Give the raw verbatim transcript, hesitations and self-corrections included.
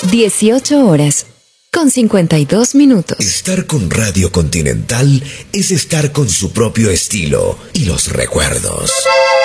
dieciocho horas con cincuenta y dos minutos. Estar con Radio Continental es estar con su propio estilo y los recuerdos.